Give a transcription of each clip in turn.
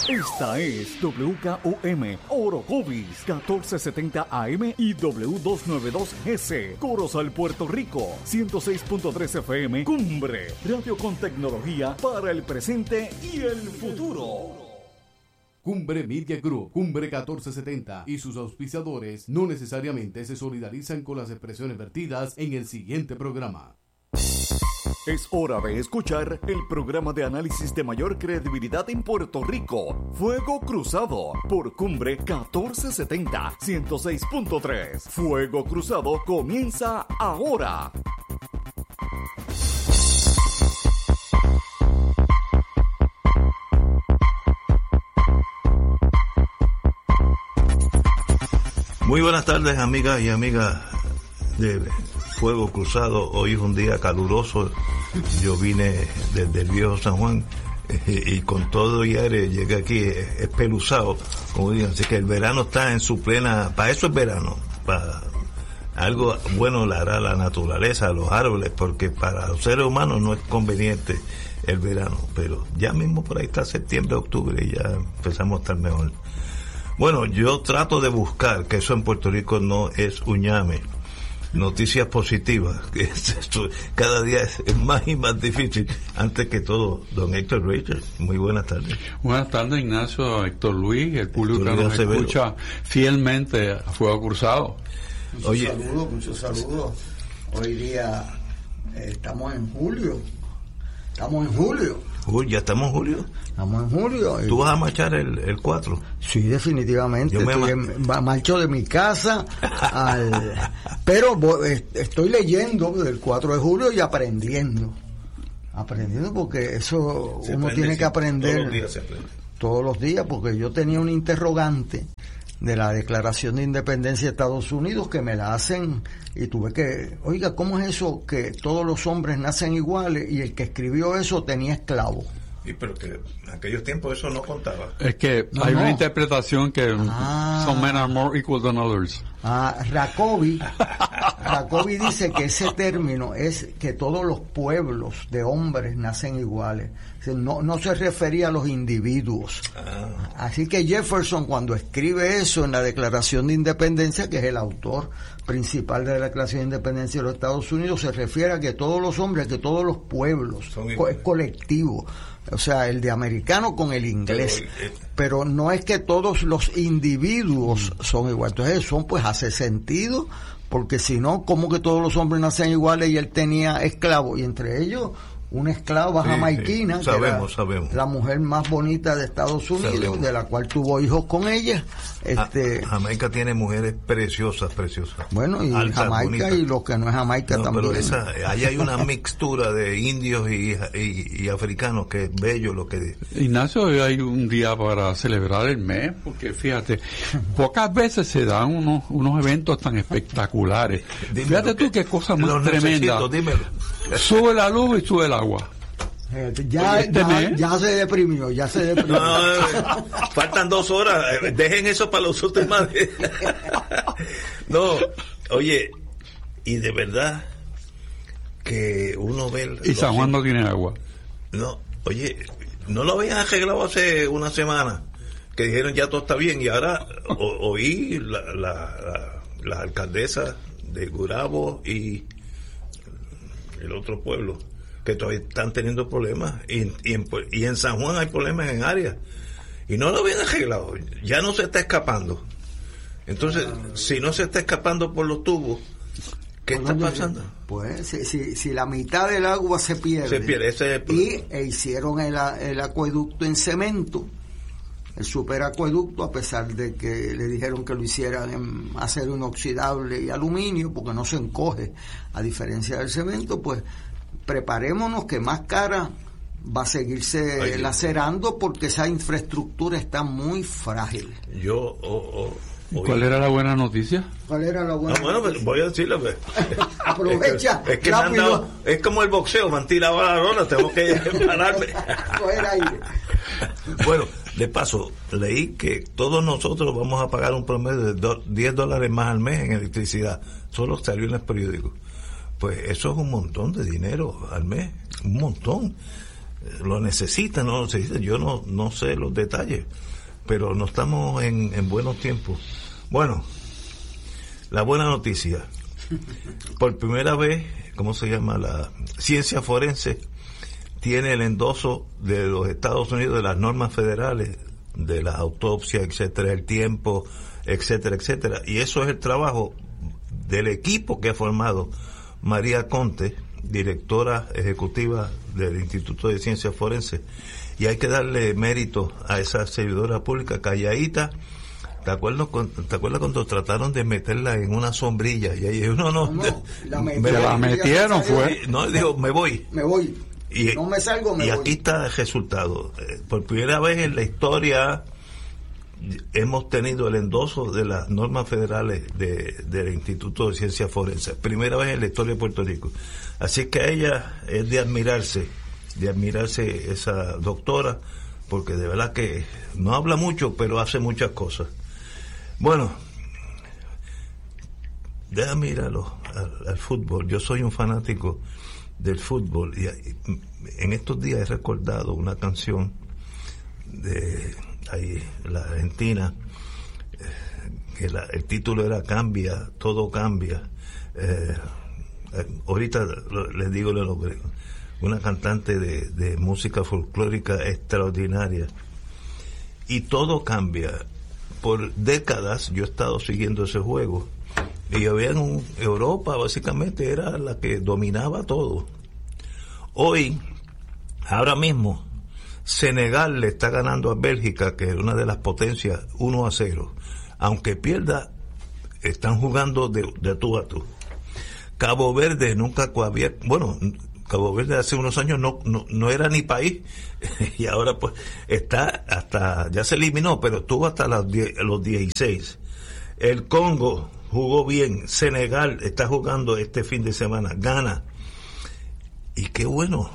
Esta es WKOM Orocovis 1470 AM y W292GC Corozal, Puerto Rico 106.3 FM Cumbre, radio con tecnología para el presente y el futuro. Cumbre Media Group, Cumbre 1470 y sus auspiciadores no necesariamente se solidarizan con las expresiones vertidas en el siguiente programa. Es hora de escuchar el programa de análisis de mayor credibilidad en Puerto Rico, Fuego Cruzado, por Cumbre 1470, 106.3. Fuego Cruzado comienza ahora. Muy buenas tardes, amigas y amigas de Fuego Cruzado. Hoy es un día caluroso. Yo vine desde el viejo San Juan y con todo y aire llegué aquí espeluzado, como digan. Así que el verano está en su plena. Para eso es verano. Para algo bueno le hará la naturaleza, los árboles, porque para los seres humanos no es conveniente el verano. Pero ya mismo por ahí está septiembre, octubre y ya empezamos a estar mejor. Bueno, yo trato de buscar, que eso en Puerto Rico no es un llame, noticias positivas, que esto cada día es más y más difícil. Antes que todo, don Héctor Richard, muy buenas tardes. Buenas tardes, Ignacio, Héctor Luis, el público que nos escucha fielmente a Fuego Cruzado. Muchos saludos. Hoy día estamos en julio. Ya estamos en julio. Estamos en julio. ¿Tú vas a marchar el 4? Sí, definitivamente. Marcho de mi casa pero estoy leyendo del 4 de julio y aprendiendo porque eso uno tiene que aprender todos los días se aprende. Todos los días, porque yo tenía una interrogante de la Declaración de Independencia de Estados Unidos que me la hacen y tuve que, oiga, ¿cómo es eso que todos los hombres nacen iguales y el que escribió eso tenía esclavos? Sí, pero que en aquellos tiempos eso no contaba. Es que hay una interpretación que some men are more equal than others. Racobi dice que ese término es que todos los pueblos de hombres nacen iguales. No se refería a los individuos. Así que Jefferson, cuando escribe eso en la Declaración de Independencia, que es el autor principal de la Declaración de Independencia de los Estados Unidos, se refiere a que todos los hombres, que todos los pueblos, es colectivo. O sea, el de americano con el inglés. Pero no es que todos los individuos son iguales. Entonces eso pues hace sentido, porque si no, ¿cómo que todos los hombres nacen iguales y él tenía esclavos? Y entre ellos una esclava jamaiquina, sabemos. La mujer más bonita de Estados Unidos, de la cual tuvo hijos con ella. Jamaica tiene mujeres preciosas. Bueno, y altas, Jamaica bonitas. Y lo que no es Jamaica también. Pero ahí hay una mixtura de indios y africanos que es bello lo que dice. Ignacio, hoy hay un día para celebrar el mes, porque fíjate, pocas veces se dan unos eventos tan espectaculares. Fíjate tú qué cosa más tremenda. Dímelo. Sube la luz y sube el agua. Ya se deprimió. No, faltan 2 horas. Dejen eso para los últimos. No, oye, y de verdad que uno ve. Y San Juan no tiene agua. No, oye, no lo habían arreglado hace una semana, que dijeron ya todo está bien, y ahora oí la alcaldesa de Gurabo y el otro pueblo que todavía están teniendo problemas y en San Juan hay problemas en áreas y no lo habían arreglado. Ya no se está escapando. Entonces, si no se está escapando por los tubos, ¿qué está pasando? Pues si la mitad del agua se pierde ese es el problema. Hicieron el acueducto en cemento, el superacueducto, a pesar de que le dijeron que lo hicieran en acero inoxidable y aluminio, porque no se encoge, a diferencia del cemento. Pues preparémonos que más cara va a seguirse lacerando, porque esa infraestructura está muy frágil. ¿Cuál era la buena noticia? Bueno, pues voy a decirlo. Pues. Aprovecha. Es que es como el boxeo, me han tirado a la lona, tengo que pararme. Bueno, de paso, leí que todos nosotros vamos a pagar un promedio de $10 más al mes en electricidad. Solo salió en el periódico. Pues eso es un montón de dinero al mes, un montón. lo necesita, no lo necesita, yo no sé los detalles, pero no estamos en buenos tiempos. Bueno, la buena noticia, por primera vez, ¿cómo se llama? La ciencia forense tiene el endoso de los Estados Unidos de las normas federales, de la autopsia, etcétera, el tiempo, etcétera, etcétera, y eso es el trabajo del equipo que ha formado María Conte, directora ejecutiva del Instituto de Ciencias Forenses, y hay que darle mérito a esa servidora pública calladita. ¿Te acuerdas cuando trataron de meterla en una sombrilla? Y ella dijo, no, la metieron, fue. No, dijo, me voy. Y, no me salgo, me voy. Y aquí está el resultado. Por primera vez en la historia hemos tenido el endoso de las normas federales del Instituto de Ciencias Forenses. Primera vez en la historia de Puerto Rico. Así que a ella es de admirarse esa doctora, porque de verdad que no habla mucho, pero hace muchas cosas. Bueno, déjame ir al fútbol. Yo soy un fanático del fútbol y en estos días he recordado una canción de la Argentina, que el título era Cambia, todo cambia. Ahorita les digo el nombre. Una cantante de música folclórica extraordinaria, y todo cambia. Por décadas yo he estado siguiendo ese juego, y había Europa básicamente era la que dominaba todo. Hoy, ahora mismo, Senegal le está ganando a Bélgica, que es una de las potencias, 1-0. Aunque pierda, están jugando de tú a tú. Cabo Verde nunca Cabo Verde hace unos años no era ni país, y ahora pues ya se eliminó, pero estuvo hasta los 16. El Congo jugó bien, Senegal está jugando este fin de semana, gana. Y qué bueno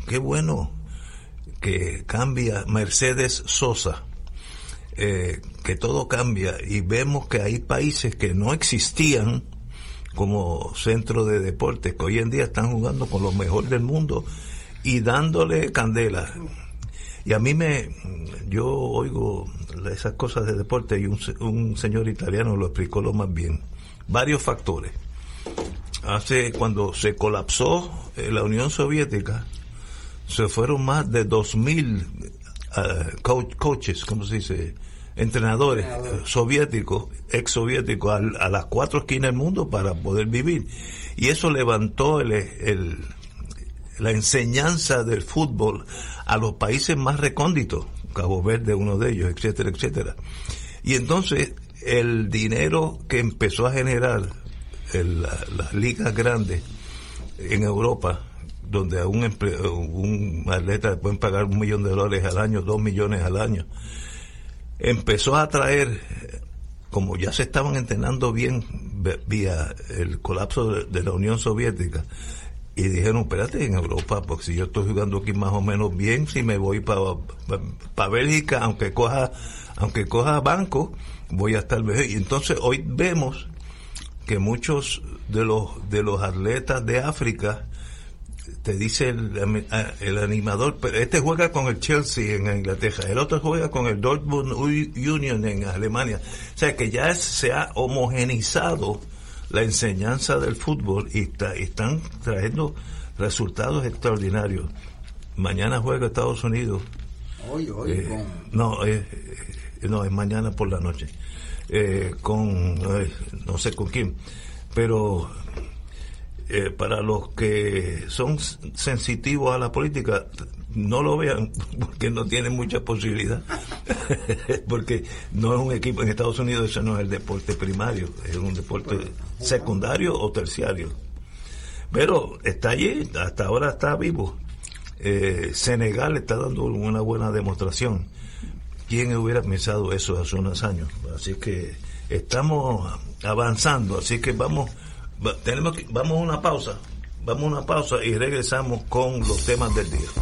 que cambia Mercedes Sosa, que todo cambia, y vemos que hay países que no existían como centro de deportes, que hoy en día están jugando con lo mejor del mundo y dándole candela. Y a mí yo oigo esas cosas de deporte, y un señor italiano lo explicó lo más bien. Varios factores. Cuando se colapsó la Unión Soviética, se fueron más de 2,000 coaches, ¿cómo se dice? Entrenadores soviéticos, exsoviéticos, a las 4 esquinas del mundo para poder vivir. Y eso levantó la enseñanza del fútbol a los países más recónditos, Cabo Verde uno de ellos, etcétera, etcétera. Y entonces el dinero que empezó a generar las ligas grandes en Europa, donde a un atleta le pueden pagar $1 millón al año, 2 millones al año, empezó a atraer, como ya se estaban entrenando bien vía el colapso de la Unión Soviética, y dijeron, espérate, en Europa, porque si yo estoy jugando aquí más o menos bien, si me voy para Bélgica, aunque coja banco, voy a estar mejor. Y entonces hoy vemos que muchos de los atletas de África, te dice el animador, pero este juega con el Chelsea en Inglaterra, el otro juega con el Dortmund Union en Alemania. O sea que ya se ha homogenizado la enseñanza del fútbol, y están trayendo resultados extraordinarios. Mañana juega Estados Unidos. No, es mañana por la noche. No sé con quién, pero para los que son sensitivos a la política, no lo vean, porque no tienen mucha posibilidad. Porque no es un equipo en Estados Unidos, eso no es el deporte primario, es un deporte secundario o terciario. Pero está allí, hasta ahora está vivo. Senegal está dando una buena demostración. ¿Quién hubiera pensado eso hace unos años? Así que estamos avanzando, así que vamos a una pausa y regresamos con los temas del día.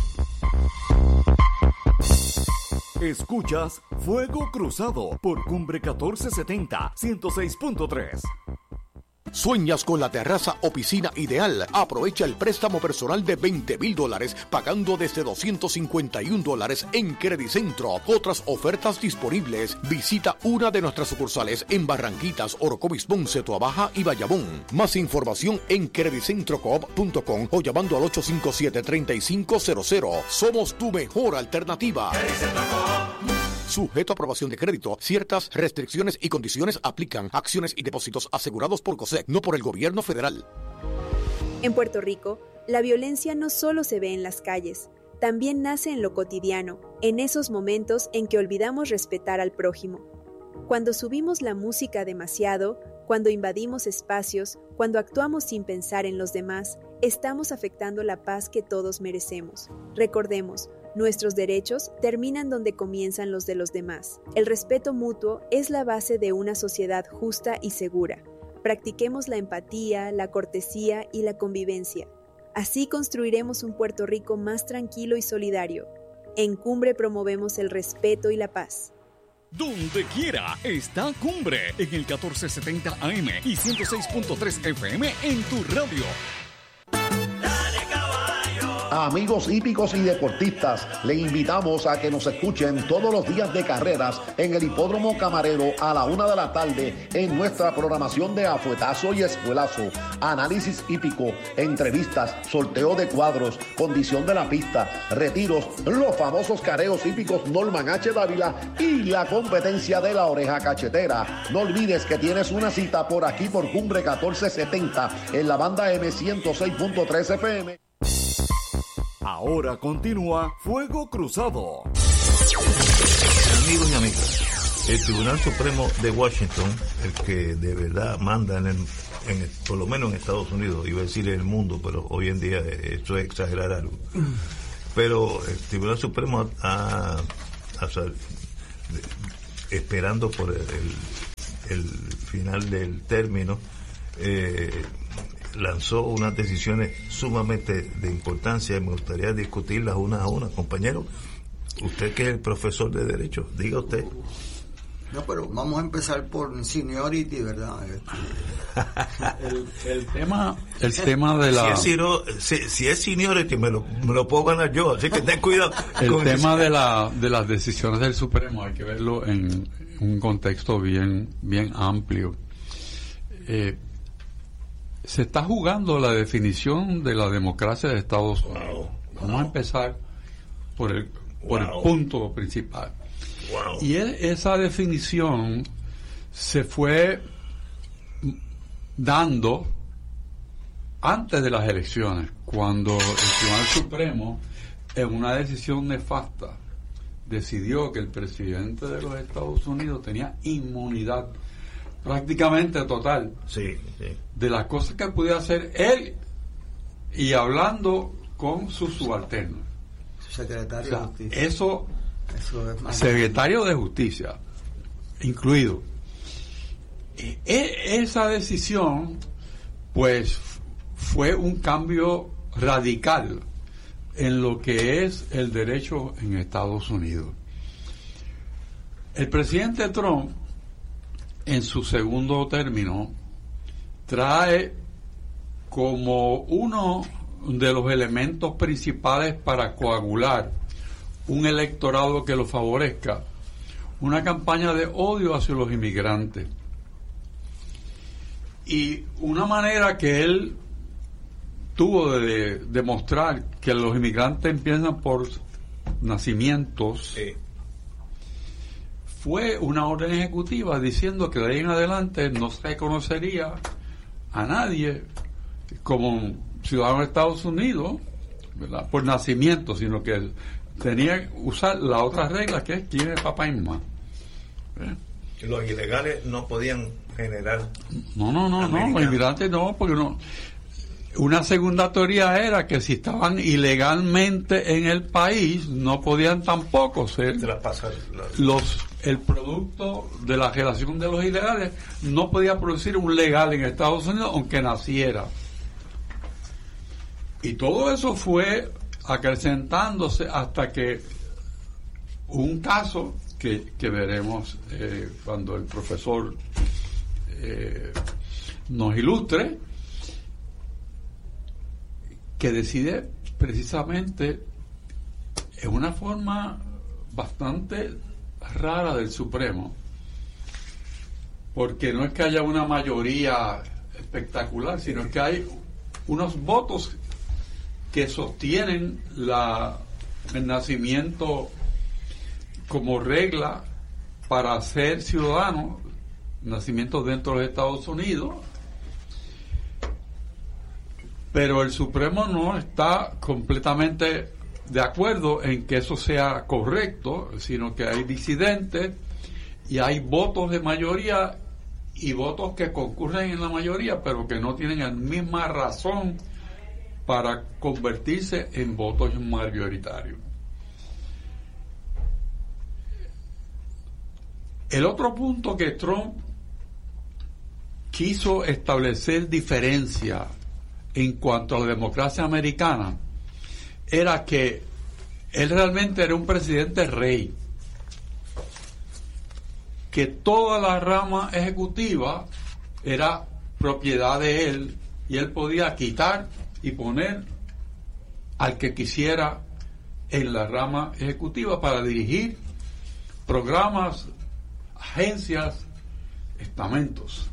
Escuchas Fuego Cruzado por Cumbre 1470, 106.3. ¿Sueñas con la terraza o piscina ideal? Aprovecha el préstamo personal de $20,000 pagando desde $251 en Credicentro. Otras ofertas disponibles. Visita una de nuestras sucursales en Barranquitas, Orocovis, Ponce, Toabaja y Bayamón. Más información en credicentrocoop.com o llamando al 857-3500. Somos tu mejor alternativa. Sujeto a aprobación de crédito. Ciertas restricciones y condiciones aplican. Acciones y depósitos asegurados por COSEC, no por el gobierno federal. En Puerto Rico, la violencia no solo se ve en las calles, también nace en lo cotidiano, en esos momentos en que olvidamos respetar al prójimo. Cuando subimos la música demasiado, cuando invadimos espacios, cuando actuamos sin pensar en los demás, estamos afectando la paz que todos merecemos. Recordemos, nuestros derechos terminan donde comienzan los de los demás. El respeto mutuo es la base de una sociedad justa y segura. Practiquemos la empatía, la cortesía y la convivencia. Así construiremos un Puerto Rico más tranquilo y solidario. En Cumbre promovemos el respeto y la paz. Donde quiera está Cumbre en el 1470 AM y 106.3 FM en tu radio. Amigos hípicos y deportistas, le invitamos a que nos escuchen todos los días de carreras en el Hipódromo Camarero a la 1 de la tarde en nuestra programación de Afuetazo y Espuelazo, análisis hípico, entrevistas, sorteo de cuadros, condición de la pista, retiros, los famosos careos hípicos Norman H. Dávila y la competencia de la oreja cachetera. No olvides que tienes una cita por aquí por Cumbre 1470 en la banda M106.3 FM. Ahora continúa Fuego Cruzado. Amigos y amigas, el Tribunal Supremo de Washington, el que de verdad manda por lo menos en Estados Unidos, iba a decir en el mundo, pero hoy en día eso es exagerar algo. Pero el Tribunal Supremo esperando por el final del término, lanzó unas decisiones sumamente de importancia y me gustaría discutirlas una a una. Compañero, usted que es el profesor de Derecho, diga usted. No, pero vamos a empezar por seniority, ¿verdad? El tema de la... Si es seniority, me lo puedo ganar yo, así que ten cuidado. El tema de las decisiones del Supremo hay que verlo en un contexto bien amplio. Se está jugando la definición de la democracia de Estados Unidos. Vamos a empezar por el punto principal. Y esa definición se fue dando antes de las elecciones, cuando el Tribunal Supremo, en una decisión nefasta, decidió que el presidente de los Estados Unidos tenía inmunidad prácticamente total de las cosas que podía hacer él y hablando con sus subalternos. Secretario de Justicia. Eso es secretario de Justicia incluido. Esa decisión pues fue un cambio radical en lo que es el derecho en Estados Unidos. El presidente Trump, en su segundo término, trae como uno de los elementos principales para coagular un electorado que lo favorezca una campaña de odio hacia los inmigrantes. Y una manera que él tuvo de demostrar que los inmigrantes empiezan por nacimientos fue una orden ejecutiva diciendo que de ahí en adelante no se reconocería a nadie como ciudadano de Estados Unidos, ¿verdad?, por nacimiento, sino que tenía que usar la otra regla, que es quién es papá y mamá. Los ilegales no podían generar... No, los inmigrantes no, porque no. Una segunda teoría era que si estaban ilegalmente en el país, no podían tampoco ser el producto de la relación de los ilegales, no podía producir un legal en Estados Unidos aunque naciera. Y todo eso fue acrecentándose hasta que un caso que veremos cuando el profesor nos ilustre, que decide precisamente en una forma bastante rara del Supremo, porque no es que haya una mayoría espectacular, sino que hay unos votos que sostienen el nacimiento como regla para ser ciudadano, nacimiento dentro de los Estados Unidos, pero el Supremo no está completamente de acuerdo en que eso sea correcto, sino que hay disidentes y hay votos de mayoría y votos que concurren en la mayoría, pero que no tienen la misma razón para convertirse en votos mayoritarios. El otro punto que Trump quiso establecer diferencia en cuanto a la democracia americana era que él realmente era un presidente rey, que toda la rama ejecutiva era propiedad de él y él podía quitar y poner al que quisiera en la rama ejecutiva para dirigir programas, agencias, estamentos.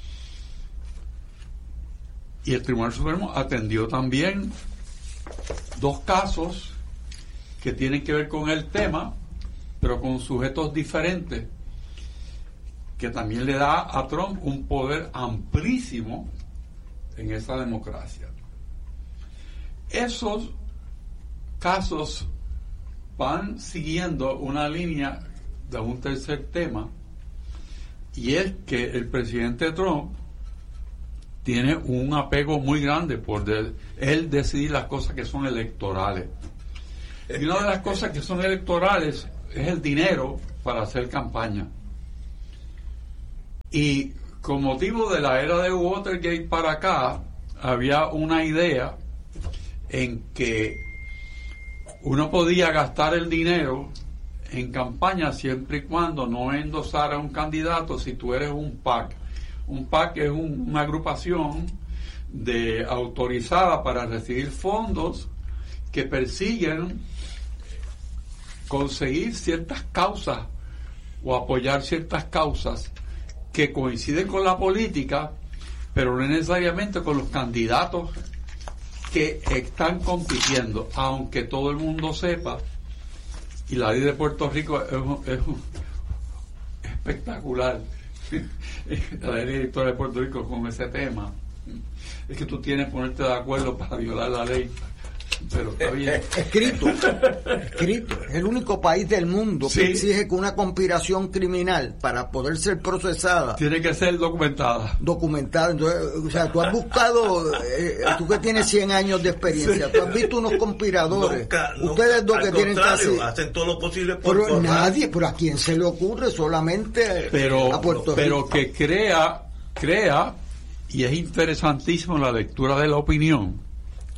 Y el Tribunal Supremo atendió también 2 casos que tienen que ver con el tema, pero con sujetos diferentes, que también le da a Trump un poder amplísimo en esa democracia. Esos casos van siguiendo una línea de un tercer tema, y es que el presidente Trump tiene un apego muy grande por él decidir las cosas que son electorales. Y una de las cosas que son electorales es el dinero para hacer campaña. Y con motivo de la era de Watergate para acá, había una idea en que uno podía gastar el dinero en campaña siempre y cuando no endosara a un candidato si tú eres un PAC. Un PAC es una agrupación autorizada para recibir fondos que persiguen conseguir ciertas causas o apoyar ciertas causas que coinciden con la política, pero no necesariamente con los candidatos que están compitiendo, aunque todo el mundo sepa, y la ley de Puerto Rico es espectacular, la ley electoral de Puerto Rico con ese tema, es que tú tienes que ponerte de acuerdo para violar la ley, pero está bien. Escrito. Es el único país del mundo que exige que una conspiración criminal, para poder ser procesada, tiene que ser documentada. Entonces, o sea, tú has buscado, tú que tienes 100 años de experiencia, tú has visto unos conspiradores, ustedes dos que tienen casi, hacen todo lo posible por pero nadie, pero a quién se le ocurre, solamente a Puerto Rico. Pero que crea, y es interesantísimo la lectura de la opinión,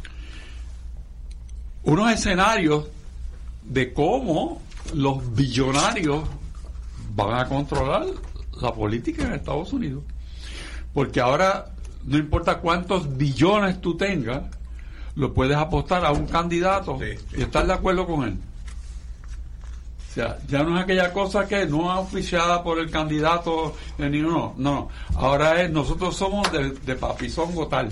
unos escenarios de cómo los billonarios van a controlar la política en Estados Unidos, porque ahora no importa cuántos billones tú tengas, lo puedes apostar a un candidato y estar de acuerdo con él. O sea, ya no es aquella cosa que no es oficiada por el candidato de ninguno, no, ahora es nosotros somos de papizongo tal.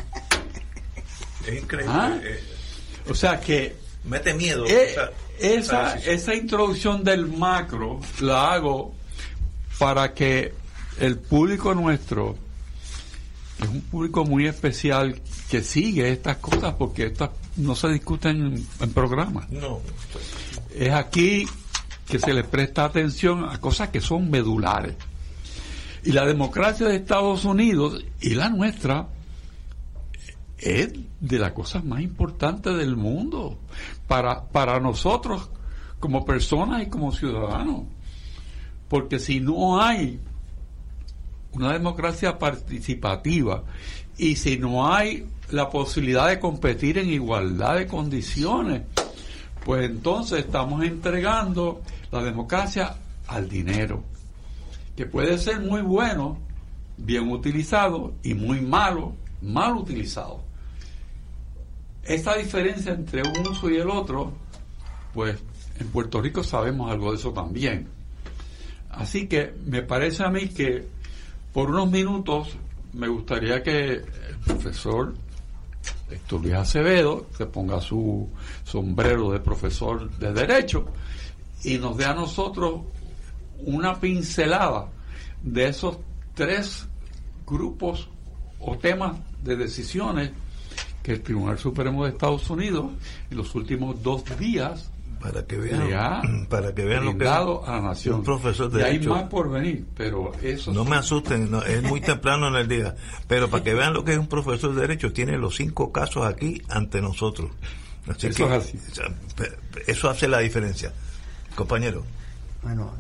Es increíble. O sea que mete miedo. Esa introducción del macro la hago para que el público nuestro, que es un público muy especial, que sigue estas cosas, porque estas no se discuten en programas. No. Es aquí que se les presta atención a cosas que son medulares. Y la democracia de Estados Unidos y la nuestra es de las cosas más importantes del mundo para nosotros como personas y como ciudadanos, porque si no hay una democracia participativa y si no hay la posibilidad de competir en igualdad de condiciones, pues entonces estamos entregando la democracia al dinero, que puede ser muy bueno bien utilizado y muy mal utilizado. Esta diferencia entre un uso y el otro, pues en Puerto Rico sabemos algo de eso también. Así que me parece a mí que por unos minutos me gustaría que el profesor Héctor Luis Acevedo se ponga su sombrero de profesor de Derecho y nos dé a nosotros una pincelada de esos 3 grupos o temas de decisiones que el Tribunal Supremo de Estados Unidos en los últimos 2 días para que vean lo que a la nación. Un profesor de y derecho. Hay más por venir, pero eso no me asusten, es muy temprano en el día, pero para que vean lo que es un profesor de derecho, tiene los 5 casos aquí ante nosotros. Así eso que, es así. Eso hace la diferencia, compañero. Bueno,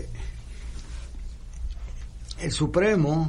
el Supremo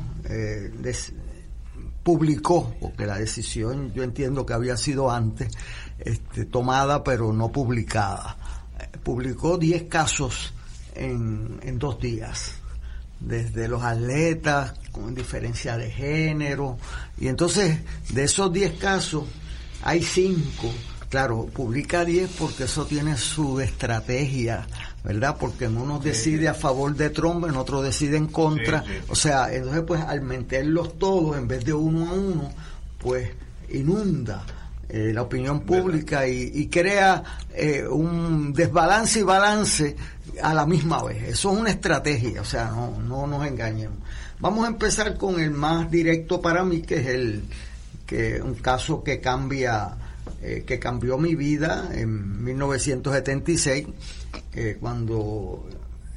publicó, porque la decisión yo entiendo que había sido antes tomada pero no publicada, publicó 10 casos en 2 días, desde los atletas con diferencia de género, y entonces de esos 10 casos hay 5, claro, publica 10 porque eso tiene su estrategia, ¿verdad? Porque en uno decide a favor de Trump, en otro decide en contra, o sea, entonces pues al meterlos todos en vez de uno a uno, pues inunda la opinión pública y crea un desbalance y balance a la misma vez. Eso es una estrategia, o sea, no nos engañemos. Vamos a empezar con el más directo para mí, que es un caso que cambió mi vida en 1976, cuando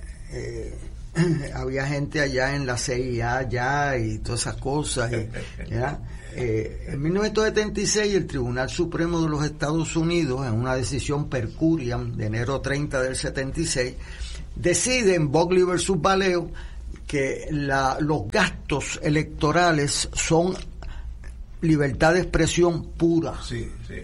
había gente allá en la CIA ya y todas esas cosas, ¿ya? En 1976 el Tribunal Supremo de los Estados Unidos, en una decisión per curiam de enero 30 del 76, decide en Buckley versus Valeo que los gastos electorales son libertad de expresión pura. Sí.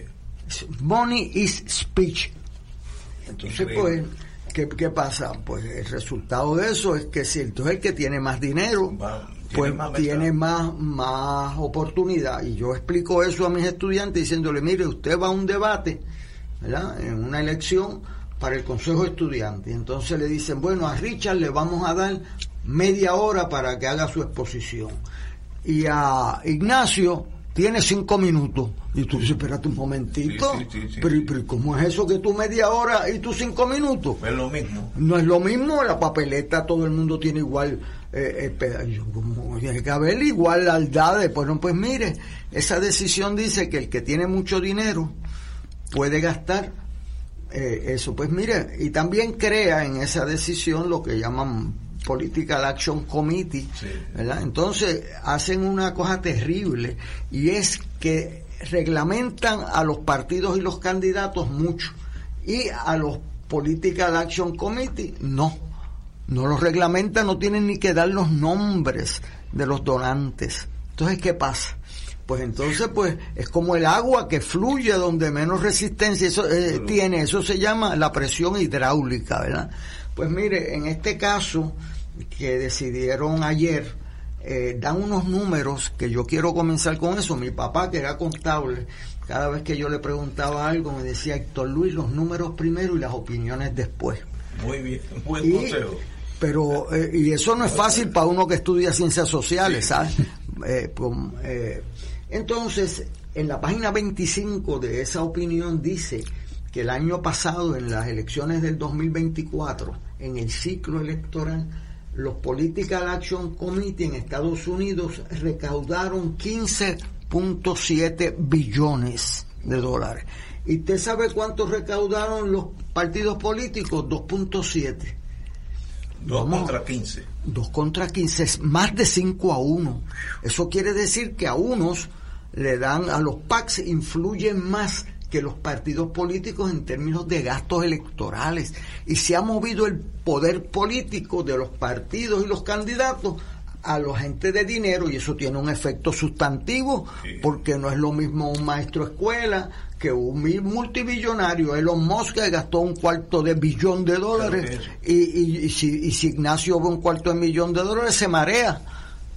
Money is speech. Entonces, pues, ¿qué pasa? Pues el resultado de eso es que si entonces el que tiene más dinero, pues tiene más oportunidad. Y yo explico eso a mis estudiantes diciéndole, mire, usted va a un debate, ¿verdad?, en una elección para el Consejo de Estudiantes. Entonces le dicen, bueno, a Richard le vamos a dar media hora para que haga su exposición. Y a Ignacio tiene 5 minutos. Y tú dices, espérate un momentito. Sí. Pero ¿cómo es eso que tú media hora y tú 5 minutos? Es lo mismo. No es lo mismo, la papeleta todo el mundo tiene igual, tiene que haber igualdades. Bueno, pues mire, esa decisión dice que el que tiene mucho dinero puede gastar eso. Pues mire, y también crea en esa decisión lo que llaman Political Action Committee, ¿verdad? Entonces hacen una cosa terrible, y es que reglamentan a los partidos y los candidatos mucho, y a los Political Action Committee no los reglamentan, no tienen ni que dar los nombres de los donantes. Entonces, ¿qué pasa? Pues entonces, pues es como el agua que fluye donde menos resistencia tiene, eso se llama la presión hidráulica, ¿verdad? Pues mire, en este caso que decidieron ayer, dan unos números que yo quiero comenzar con eso. Mi papá, que era contable, cada vez que yo le preguntaba algo me decía, Héctor Luis, los números primero y las opiniones después. Muy bien, buen consejo. Pero y eso no es fácil para uno que estudia ciencias sociales, ¿sabes? Entonces, en la página 25 de esa opinión dice que el año pasado, en las elecciones del 2024, en el ciclo electoral, los Political Action Committee en Estados Unidos recaudaron 15.7 billones de dólares. ¿Y usted sabe cuánto recaudaron los partidos políticos? 2.7. 2 contra 15. 2 contra 15, es más de 5-1. Eso quiere decir que a unos le dan, a los PACs influyen más que los partidos políticos en términos de gastos electorales, y se ha movido el poder político de los partidos y los candidatos a la gente de dinero, y eso tiene un efecto sustantivo, porque no es lo mismo un maestro de escuela que un multibillonario. Elon Musk gastó $250 millones, y si Ignacio ve $250 millones, se marea,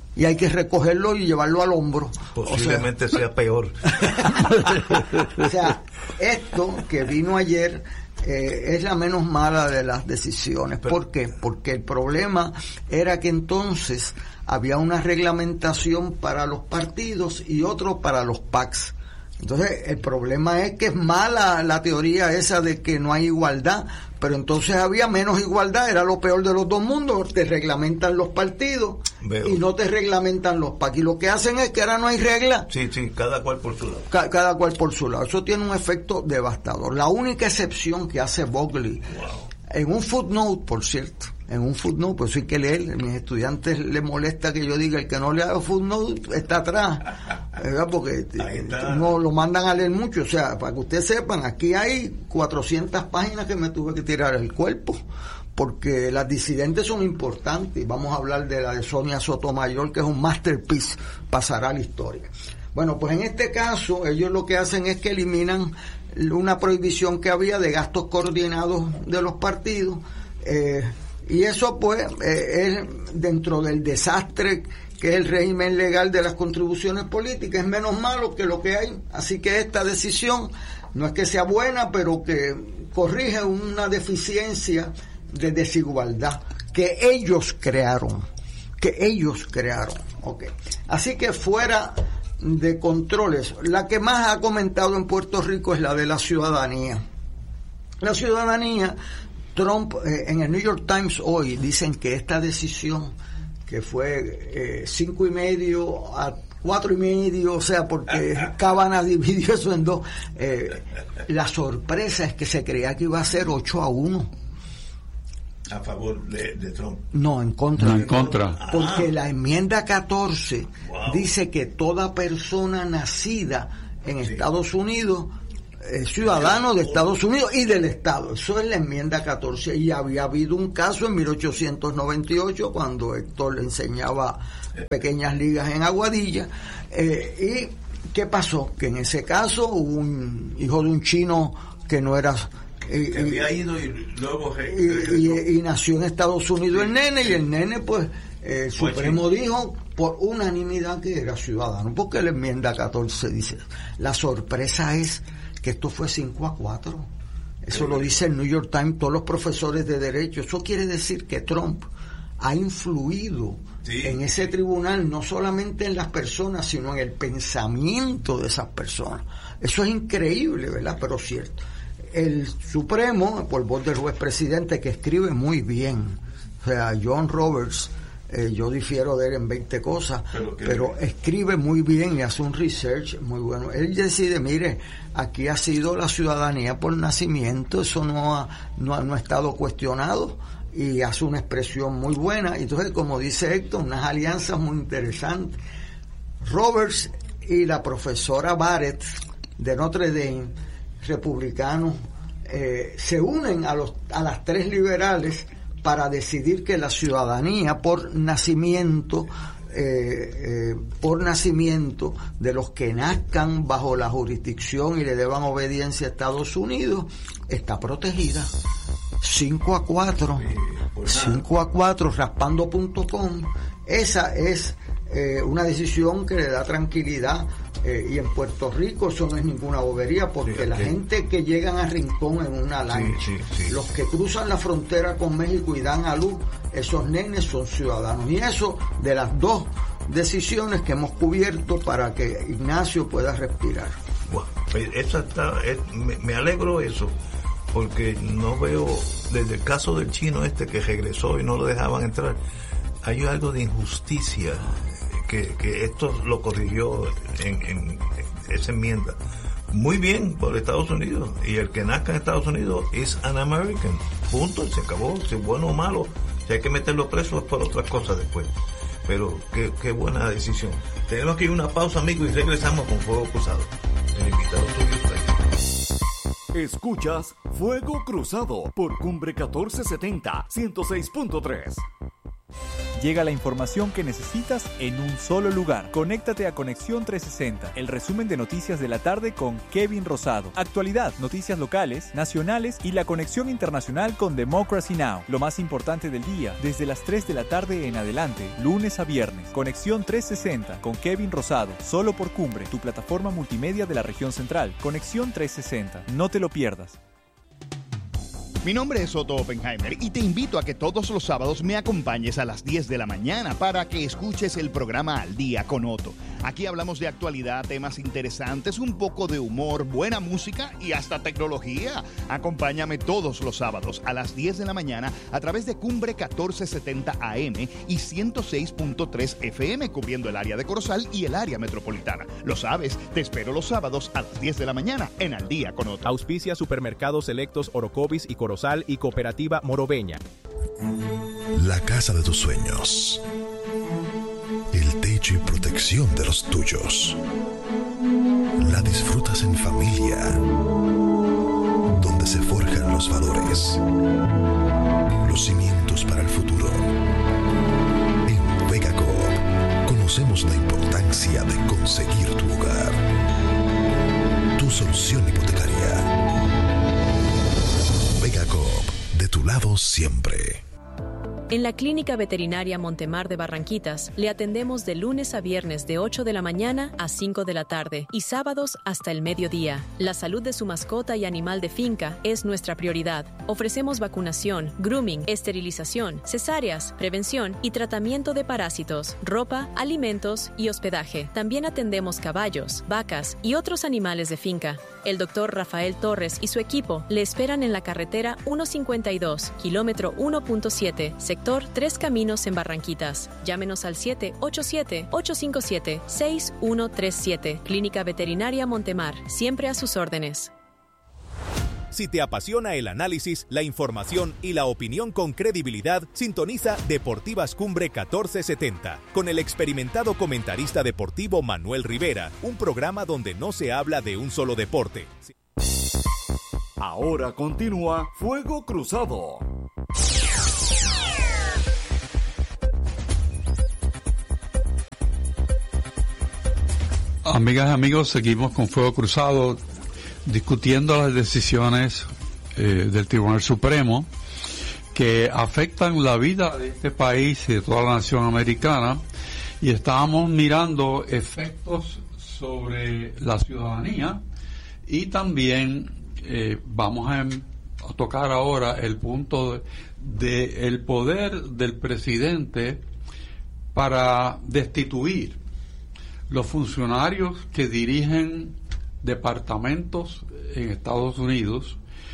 y hay que recogerlo y llevarlo al hombro. Posiblemente sea peor. O sea, esto que vino ayer es la menos mala de las decisiones. ¿Por qué? Porque el problema era que entonces había una reglamentación para los partidos y otro para los PACs. Entonces, el problema es que es mala la teoría esa de que no hay igualdad, pero entonces había menos igualdad, era lo peor de los dos mundos. Te reglamentan los partidos y no te reglamentan los PAC. Y lo que hacen es que ahora no hay regla. Sí, cada cual por su lado. Cada cual por su lado. Eso tiene un efecto devastador. La única excepción que hace Buckley, en un footnote, por cierto, pues hay que leer. A mis estudiantes les molesta que yo diga el que no lea footnote está atrás, ¿verdad? Porque no lo mandan a leer mucho. O sea, para que ustedes sepan, aquí hay 400 páginas que me tuve que tirar el cuerpo, porque las disidentes son importantes. Vamos a hablar de la de Sonia Sotomayor, que es un masterpiece, pasará a la historia. Bueno, pues en este caso ellos lo que hacen es que eliminan una prohibición que había de gastos coordinados de los partidos, y eso pues es dentro del desastre que es el régimen legal de las contribuciones políticas. Es menos malo que lo que hay. Así que esta decisión no es que sea buena, pero que corrige una deficiencia de desigualdad que ellos crearon. Okay. Así que fuera de controles, la que más ha comentado en Puerto Rico es la de la ciudadanía. La ciudadanía, Trump, en el New York Times hoy dicen que esta decisión, que fue 5.5 a 4.5, o sea, porque Kavanaugh dividió eso en dos, la sorpresa es que se creía que iba a ser 8-1. A favor de Trump. No, en contra. No, en contra. Porque la enmienda 14 dice que toda persona nacida en Estados Unidos es ciudadano de Estados Unidos y del Estado. Eso es la enmienda 14. Y había habido un caso en 1898 cuando Héctor le enseñaba pequeñas ligas en Aguadilla. ¿Y qué pasó? Que en ese caso hubo un hijo de un chino que no era... había ido y luego y nació en Estados Unidos el nene, y el nene pues el Supremo dijo por unanimidad que era ciudadano, porque la enmienda 14 dice. La sorpresa es que esto fue 5-4. Eso lo dice el New York Times, todos los profesores de derecho. Eso quiere decir que Trump ha influido en ese tribunal, no solamente en las personas, sino en el pensamiento de esas personas. Eso es increíble, ¿verdad? Pero cierto. El Supremo, por voz del juez presidente, que escribe muy bien, o sea, John Roberts, yo difiero de él en 20 cosas, pero escribe muy bien y hace un research muy bueno. Él decide, mire, aquí ha sido la ciudadanía por nacimiento, eso no ha estado cuestionado, y hace una expresión muy buena. Entonces, como dice Héctor, unas alianzas muy interesantes. Roberts y la profesora Barrett de Notre Dame, republicanos, se unen a las tres liberales para decidir que la ciudadanía por nacimiento de los que nazcan bajo la jurisdicción y le deban obediencia a Estados Unidos está protegida. 5-4, 5-4, raspando.com. Esa es una decisión que le da tranquilidad. Y en Puerto Rico eso no es ninguna bobería, porque la gente que llegan a Rincón en una lancha, los que cruzan la frontera con México y dan a luz, esos nenes son ciudadanos. Y eso de las dos decisiones que hemos cubierto para que Ignacio pueda respirar. Bueno, me alegro eso, porque no veo, desde el caso del chino que regresó y no lo dejaban entrar, hay algo de injusticia que esto lo corrigió en esa enmienda. Muy bien por Estados Unidos, y el que nazca en Estados Unidos es an American, punto, se acabó. Si es bueno o malo, si hay que meterlo preso es por otras cosas después. Pero qué buena decisión. Tenemos que ir a una pausa, amigos, y regresamos con Fuego Cruzado. El invitado tuyo. Escuchas Fuego Cruzado por Cumbre 1470, 106.3. Llega la información que necesitas en un solo lugar. Conéctate a Conexión 360, el resumen de noticias de la tarde con Kevin Rosado. Actualidad, noticias locales, nacionales y la conexión internacional con Democracy Now! Lo más importante del día, desde las 3 de la tarde en adelante, lunes a viernes. Conexión 360 con Kevin Rosado, solo por Cumbre, tu plataforma multimedia de la región central. Conexión 360, no te lo pierdas. Mi nombre es Otto Oppenheimer y te invito a que todos los sábados me acompañes a las 10 de la mañana para que escuches el programa Al Día con Otto. Aquí hablamos de actualidad, temas interesantes, un poco de humor, buena música y hasta tecnología. Acompáñame todos los sábados a las 10 de la mañana a través de Cumbre 1470 AM y 106.3 FM, cubriendo el área de Corozal y el área metropolitana. Lo sabes, te espero los sábados a las 10 de la mañana en Al Día con Otto. Auspicia Supermercados Selectos Orocovis y Corozal y Cooperativa Morobeña. La casa de tus sueños. El techo y protección de los tuyos. La disfrutas en familia. Donde se forjan los valores. Los cimientos para el futuro. En Vega Coop conocemos la importancia de conseguir tu hogar. Tu solución hipotecaria. Vega Coop, de tu lado siempre. En la Clínica Veterinaria Montemar de Barranquitas le atendemos de lunes a viernes de 8 de la mañana a 5 de la tarde y sábados hasta el mediodía. La salud de su mascota y animal de finca es nuestra prioridad. Ofrecemos vacunación, grooming, esterilización, cesáreas, prevención y tratamiento de parásitos, ropa, alimentos y hospedaje. También atendemos caballos, vacas y otros animales de finca. El doctor Rafael Torres y su equipo le esperan en la carretera 152, kilómetro 1.7, sector Tres Caminos en Barranquitas. Llámenos al 787-857-6137. Clínica Veterinaria Montemar, siempre a sus órdenes. Si te apasiona el análisis, la información y la opinión con credibilidad, sintoniza Deportivas Cumbre 1470 con el experimentado comentarista deportivo Manuel Rivera, un programa donde no se habla de un solo deporte. Ahora continúa Fuego Cruzado. Amigas y amigos, seguimos con Fuego Cruzado discutiendo las decisiones del Tribunal Supremo que afectan la vida de este país y de toda la nación americana, y estábamos mirando efectos sobre la ciudadanía y también vamos a tocar ahora el punto de el poder del presidente para destituir los funcionarios que dirigen departamentos en Estados Unidos,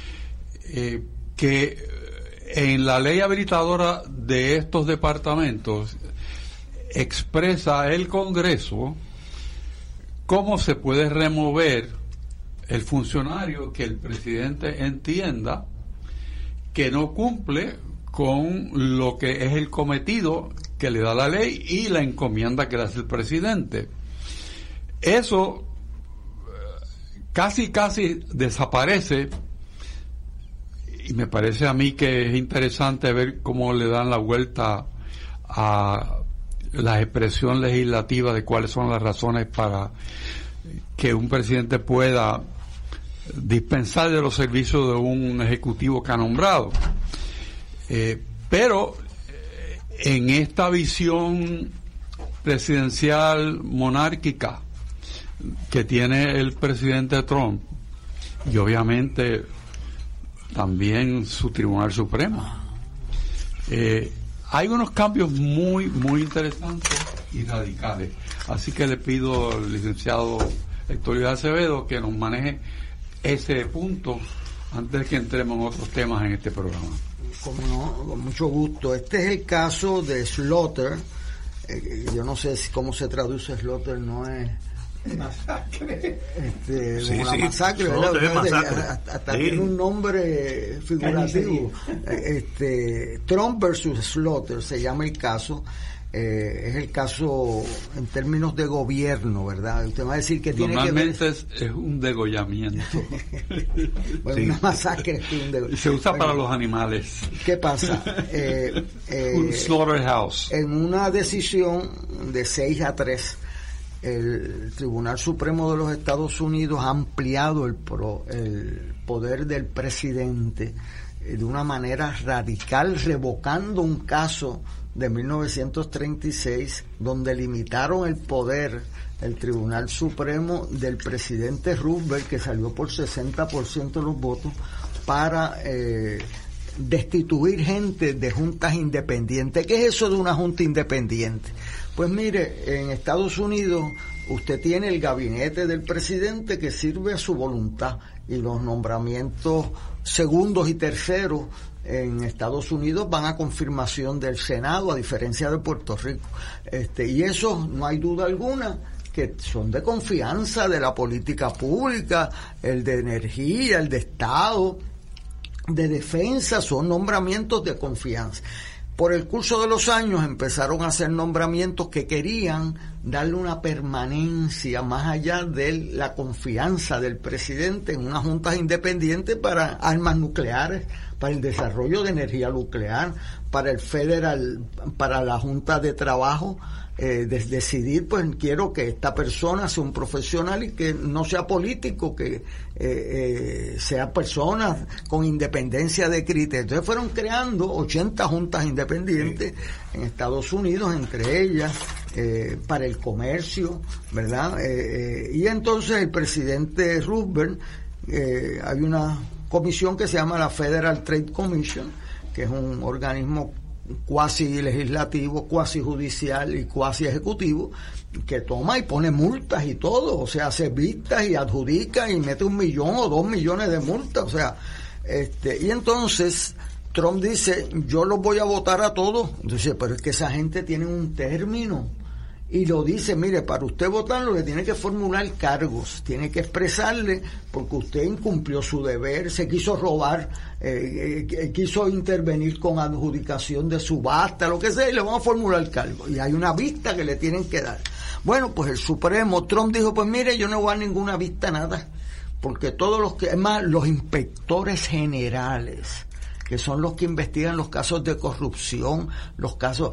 que en la ley habilitadora de estos departamentos expresa el Congreso cómo se puede remover el funcionario que el presidente entienda que no cumple con lo que es el cometido que le da la ley y la encomienda que le hace el presidente. Eso casi desaparece, y me parece a mí que es interesante ver cómo le dan la vuelta a la expresión legislativa de cuáles son las razones para que un presidente pueda dispensar de los servicios de un ejecutivo que ha nombrado. Pero en esta visión presidencial monárquica que tiene el presidente Trump, y obviamente también su Tribunal Supremo, hay unos cambios muy interesantes y radicales. Así que le pido al licenciado Héctor Luis Acevedo que nos maneje ese punto antes de que entremos en otros temas en este programa. Como no, con mucho gusto. Este es el caso de Slaughter. Yo no sé cómo se traduce Slaughter, no es masacre. Una masacre, ¿verdad? Hasta tiene un nombre figurativo. Trump versus Slaughter se llama el caso. es el caso en términos de gobierno, ¿verdad? Usted va a decir que tiene que ver... Normalmente es un degollamiento. Bueno, una masacre es un degollamiento. Y se usa para los animales. ¿Qué pasa? Un slaughterhouse. En una decisión de 6-3, el Tribunal Supremo de los Estados Unidos ha ampliado el poder del presidente de una manera radical, revocando un caso de 1936 donde limitaron el poder el Tribunal Supremo del presidente Roosevelt, que salió por 60% de los votos, para destituir gente de juntas independientes. ¿Qué es eso de una junta independiente? Pues mire, en Estados Unidos usted tiene el gabinete del presidente que sirve a su voluntad, y los nombramientos segundos y terceros en Estados Unidos van a confirmación del Senado, a diferencia de Puerto Rico. Y eso, no hay duda alguna, que son de confianza de la política pública, el de energía, el de Estado, de defensa, son nombramientos de confianza. Por el curso de los años empezaron a hacer nombramientos que querían darle una permanencia más allá de la confianza del presidente en unas juntas independientes para armas nucleares, para el desarrollo de energía nuclear, para el federal, para la Junta de Trabajo, decidir, pues quiero que esta persona sea un profesional y que no sea político, que sea persona con independencia de criterio. Entonces fueron creando 80 juntas independientes en Estados Unidos, entre ellas para el comercio, ¿verdad? Y entonces el presidente Roosevelt, hay una comisión que se llama la Federal Trade Commission, que es un organismo cuasi legislativo, cuasi judicial y cuasi ejecutivo, que toma y pone multas y todo, o sea, hace vistas y adjudica y mete 1 millón o 2 millones de multas, o sea, y entonces Trump dice, yo los voy a votar a todos. Entonces, pero es que esa gente tiene un término, y lo dice, mire, para usted votarlo le tiene que formular cargos, tiene que expresarle, porque usted incumplió su deber, se quiso robar, quiso intervenir con adjudicación de subasta, lo que sea, y le van a formular cargos, y hay una vista que le tienen que dar. Bueno, pues el Supremo, Trump dijo, pues mire, yo no voy a ninguna vista, nada, porque todos los que, es más, los inspectores generales, que son los que investigan los casos de corrupción, los casos,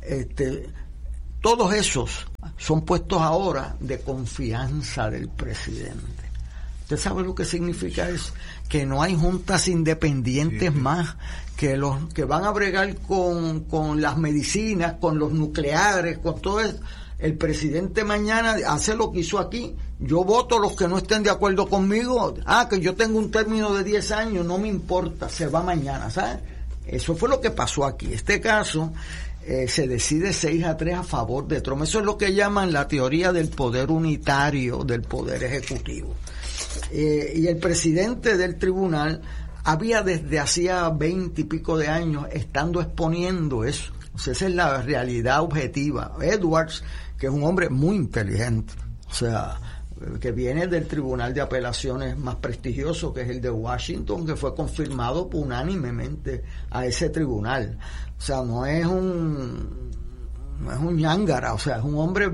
todos esos son puestos ahora de confianza del presidente. ¿Usted sabe lo que significa eso? Que no hay juntas independientes más, que los que van a bregar con las medicinas, con los nucleares, con todo eso. El presidente mañana hace lo que hizo aquí. Yo voto a los que no estén de acuerdo conmigo. Que yo tengo un término de 10 años, no me importa, se va mañana, ¿sabes? Eso fue lo que pasó aquí. Este caso se decide 6-3 a favor de Trump. Eso es lo que llaman la teoría del poder unitario del poder ejecutivo. Y el presidente del tribunal había desde hacía 20 y pico de años estando exponiendo eso. O sea, esa es la realidad objetiva. Edwards, que es un hombre muy inteligente, o sea, que viene del tribunal de apelaciones más prestigioso, que es el de Washington, que fue confirmado unánimemente a ese tribunal. O sea, no es un ñángara, o sea, es un hombre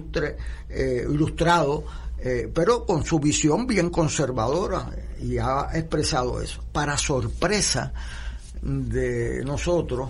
ilustrado, pero con su visión bien conservadora, y ha expresado eso. Para sorpresa de nosotros,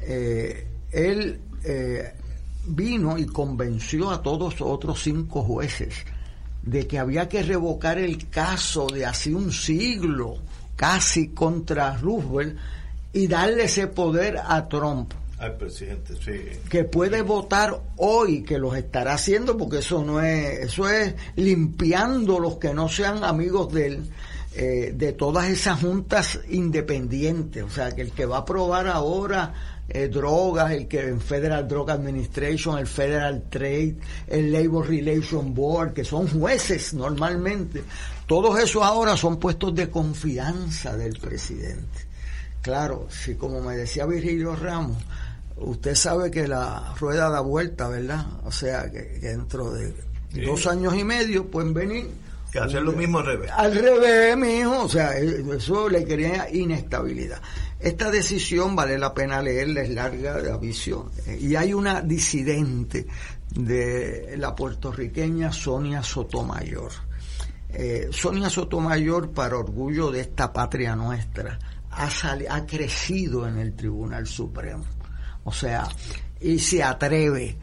él vino y convenció a todos los otros 5 jueces de que había que revocar el caso de hace un siglo casi contra Roosevelt y darle ese poder a Trump, al presidente, sí, que puede votar hoy, que los estará haciendo, porque eso es limpiando los que no sean amigos de él, de todas esas juntas independientes. O sea, que el que va a aprobar ahora drogas, el que en Federal Drug Administration, el Federal Trade, el Labor Relations Board, que son jueces normalmente, todos esos ahora son puestos de confianza del presidente. Claro, si como me decía Virgilio Ramos, usted sabe que la rueda da vuelta, ¿verdad? O sea, que dentro de 2 años y medio pueden venir que hacer lo mismo al revés. Al revés, mijo, o sea, eso le crea inestabilidad. esta decisión vale la pena leerla, es larga de aviso, y hay una disidente de la puertorriqueña Sonia Sotomayor. Sonia Sotomayor, para orgullo de esta patria nuestra, ha crecido en el Tribunal Supremo. O sea, y se atreve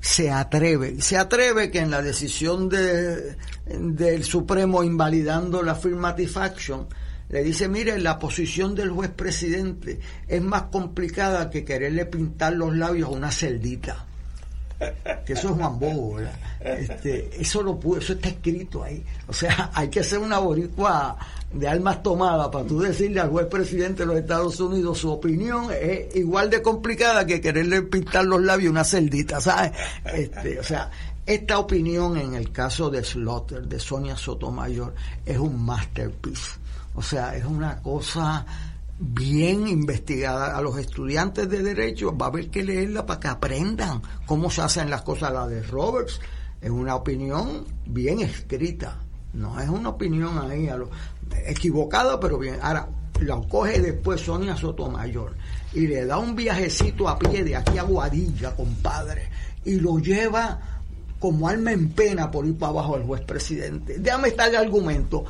que en la decisión del Supremo invalidando la affirmative action, le dice, mire, la posición del juez presidente es más complicada que quererle pintar los labios a una celdita. Que eso es Juan Bobo, ¿verdad? Eso está escrito ahí. O sea, hay que ser una boricua de almas tomadas para tú decirle al juez presidente de los Estados Unidos su opinión es igual de complicada que quererle pintar los labios a una celdita, ¿sabes? O sea, esta opinión en el caso de Slaughter, de Sonia Sotomayor, es un masterpiece. O sea, es una cosa bien investigada. A los estudiantes de Derecho va a haber que leerla para que aprendan cómo se hacen las cosas. La de Roberts es una opinión bien escrita, no es una opinión ahí equivocada, pero bien. Ahora, la coge después Sonia Sotomayor y le da un viajecito a pie de aquí a Guadilla, compadre, y lo lleva como alma en pena por ir para abajo al juez presidente. Déjame estar el argumento,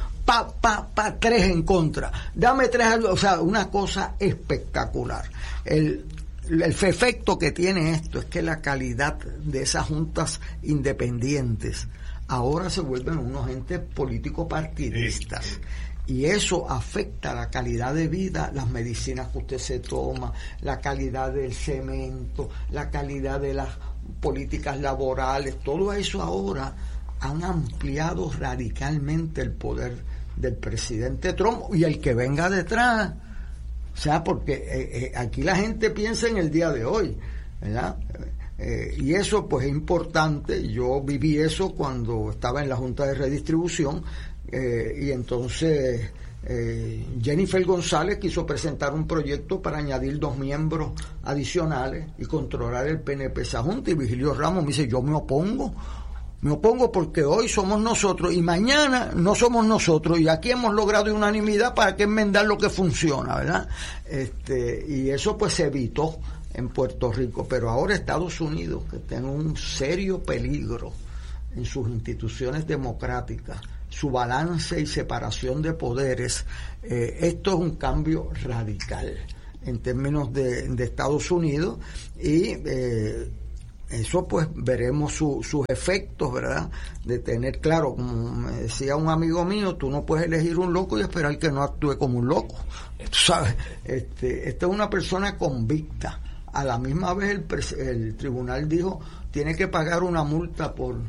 tres en contra, dame tres, o sea, una cosa espectacular. El efecto que tiene esto es que la calidad de esas juntas independientes ahora se vuelven unos entes políticos partidistas. Sí. Y eso afecta la calidad de vida, las medicinas que usted se toma, la calidad del cemento, la calidad de las políticas laborales. Todo eso ahora han ampliado radicalmente el poder del presidente Trump y el que venga detrás. O sea, porque aquí la gente piensa en el día de hoy, ¿verdad? Y eso pues es importante. Yo viví eso cuando estaba en la Junta de Redistribución. Y entonces Jennifer González quiso presentar un proyecto para añadir 2 miembros adicionales y controlar el PNP esa junta, y Virgilio Ramos me dice, yo me opongo porque hoy somos nosotros y mañana no somos nosotros, y aquí hemos logrado unanimidad para que enmendar lo que funciona, ¿verdad? Y eso pues se evitó en Puerto Rico, pero ahora Estados Unidos, que tiene un serio peligro en sus instituciones democráticas, su balance y separación de poderes, esto es un cambio radical en términos de Estados Unidos, y eso pues veremos sus efectos, ¿verdad? De tener claro, como me decía un amigo mío, tú no puedes elegir un loco y esperar que no actúe como un loco, tú sabes. Esta es una persona convicta. A la misma vez el tribunal dijo, tiene que pagar una multa por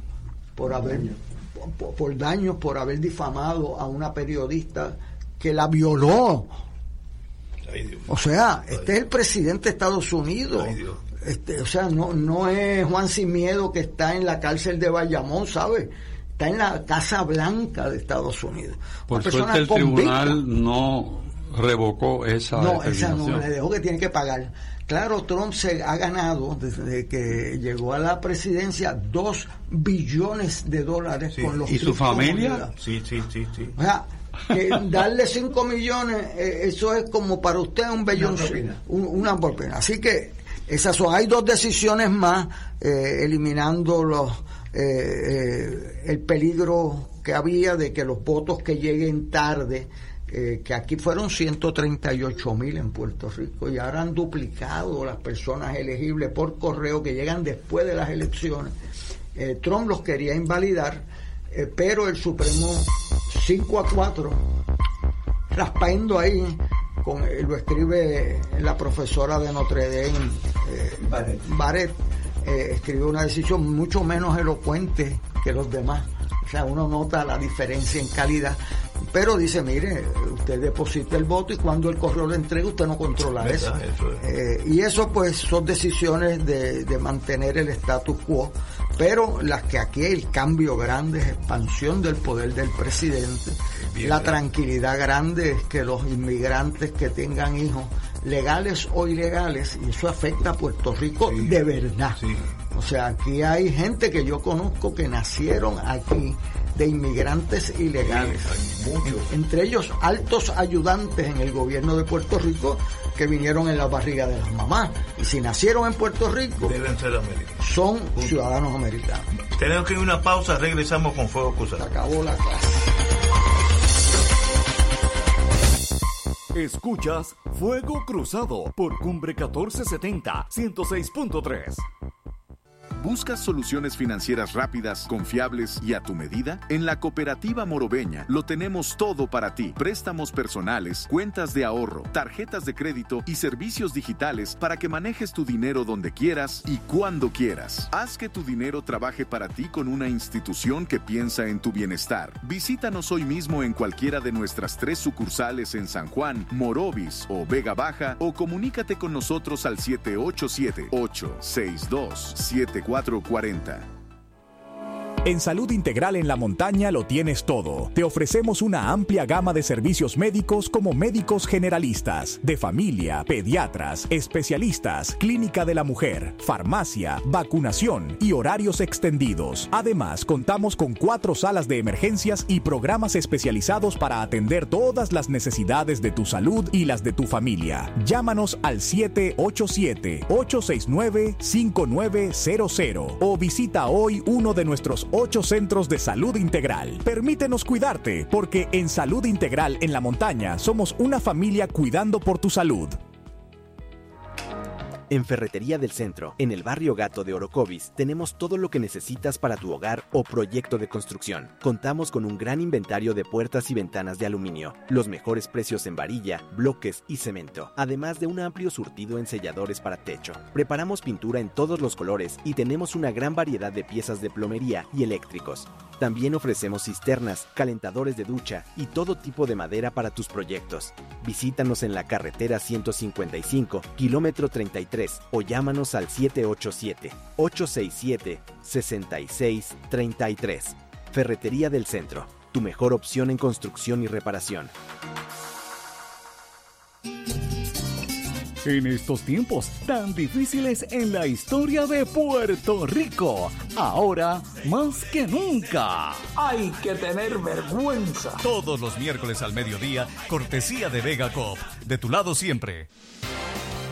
daños por haber difamado a una periodista que la violó. O sea, es el presidente de Estados Unidos. O sea, no es Juan Sin Miedo, que está en la cárcel de Bayamón, ¿sabes? Está en la Casa Blanca de Estados Unidos. Por suerte el tribunal no revocó esa esa no, le dejó que tiene que pagar. Claro, Trump se ha ganado desde que llegó a la presidencia $2 billones sí. Con los ¿y su familia? Sí. O sea, darle 5 millones, eso es como para usted un bellón, una propina. Así que esas son. Hay 2 decisiones más, eliminando el peligro que había de que los votos que lleguen tarde, que aquí fueron 138,000 en Puerto Rico, y ahora han duplicado las personas elegibles por correo que llegan después de las elecciones. Trump los quería invalidar, pero el Supremo 5-4, raspando ahí, lo escribe la profesora de Notre Dame, Barrett, escribió una decisión mucho menos elocuente que los demás. O sea, uno nota la diferencia en calidad, pero dice, mire, usted deposita el voto y cuando el correo lo entrega usted no controla eso. Y eso pues son decisiones de mantener el status quo, pero las que aquí hay el cambio grande es expansión del poder del presidente. La tranquilidad grande es que los inmigrantes que tengan hijos, legales o ilegales, y eso afecta a Puerto Rico de verdad. O sea, aquí hay gente que yo conozco que nacieron aquí, de inmigrantes ilegales, entre ellos altos ayudantes en el gobierno de Puerto Rico que vinieron en la barriga de las mamás, y si nacieron en Puerto Rico deben ser americanos, son ciudadanos americanos. Tenemos que ir a una pausa, regresamos con Fuego Cruzado. Se acabó la clase. Escuchas Fuego Cruzado por Cumbre 1470, 106.3. ¿Buscas soluciones financieras rápidas, confiables y a tu medida? En la Cooperativa Morobeña lo tenemos todo para ti. Préstamos personales, cuentas de ahorro, tarjetas de crédito y servicios digitales para que manejes tu dinero donde quieras y cuando quieras. Haz que tu dinero trabaje para ti con una institución que piensa en tu bienestar. Visítanos hoy mismo en cualquiera de nuestras 3 sucursales en San Juan, Morovis o Vega Baja, o comunícate con nosotros al 787-862-7440. En Salud Integral en la Montaña lo tienes todo. Te ofrecemos una amplia gama de servicios médicos como médicos generalistas, de familia, pediatras, especialistas, clínica de la mujer, farmacia, vacunación y horarios extendidos. Además, contamos con 4 salas de emergencias y programas especializados para atender todas las necesidades de tu salud y las de tu familia. Llámanos al 787-869-5900 o visita hoy uno de nuestros 8 centros de salud integral. Permítenos cuidarte, porque en Salud Integral en la Montaña somos una familia cuidando por tu salud. En Ferretería del Centro, en el barrio Gato de Orocovis, tenemos todo lo que necesitas para tu hogar o proyecto de construcción. Contamos con un gran inventario de puertas y ventanas de aluminio, los mejores precios en varilla, bloques y cemento, además de un amplio surtido en selladores para techo. Preparamos pintura en todos los colores y tenemos una gran variedad de piezas de plomería y eléctricos. También ofrecemos cisternas, calentadores de ducha y todo tipo de madera para tus proyectos. Visítanos en la carretera 155, kilómetro 33, o llámanos al 787-867-6633. Ferretería del Centro, tu mejor opción en construcción y reparación. En estos tiempos tan difíciles en la historia de Puerto Rico, ahora más que nunca, hay que tener vergüenza. Todos los miércoles al mediodía, cortesía de Vega Coop. De tu lado siempre.